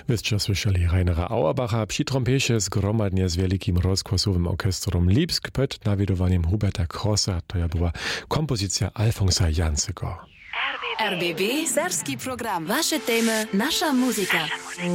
Wyście słyszeli Rainera Auerbacha przy trompecie zgromadnie z wielkim rozgłosowym orkiestrom Lipsk pod nawidowaniem Huberta Krossa. To ja była kompozycja Alfonsa Jancego. RBB Serbski program. Wasze temy, nasza muzyka.